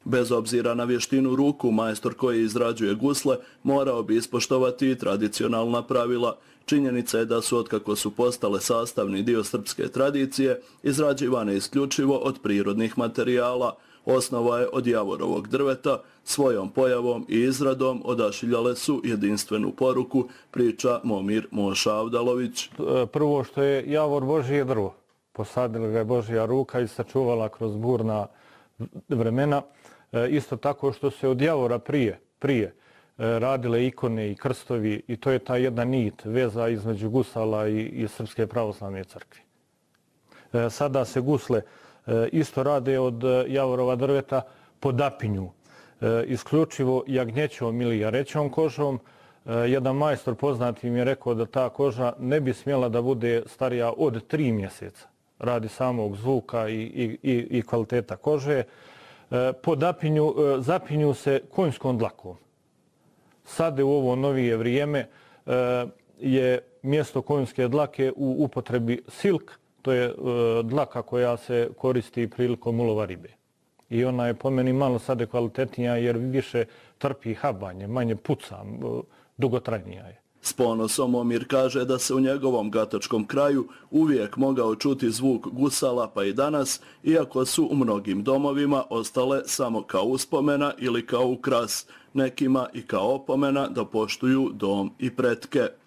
Bez obzira na vještinu ruku, majstor koji izrađuje gusle morao bi ispoštovati i tradicionalna pravila. Činjenica je da su, otkako su postale sastavni dio srpske tradicije, izrađivane isključivo od prirodnih materijala. Osnova je od javorovog drveta, svojom pojavom i izradom odašiljale su jedinstvenu poruku, priča Momir Moša Avdalović. Prvo što je javor Božje drvo. Posadila ga je Božja ruka i sačuvala kroz burna vremena. Isto tako što se od javora prije radile ikone i krstovi i to je ta jedna nit, veza između gusala i Srpske pravoslavne crkve. Sada se gusle isto rade od javorova drveta po dapinju, isključivo jagnjećom ili jarećom kožom. Jedan majstor poznati mi je rekao da ta koža ne bi smjela da bude starija od 3 mjeseca. Radi samog zvuka i kvaliteta kože. Po dapinju zapinju se konjskom dlakom. Sada u ovo novije vrijeme je mjesto konjske dlake u upotrebi silk, to je dlaka koja se koristi prilikom ulova ribe. I ona je po meni malo sada kvalitetnija jer više trpi habanje, manje puca, dugotrajnija je. S ponosom Momir kaže da se u njegovom gatočkom kraju uvijek mogao čuti zvuk gusala pa i danas, iako su u mnogim domovima ostale samo kao uspomena ili kao ukras, nekima i kao opomena da poštuju dom i pretke.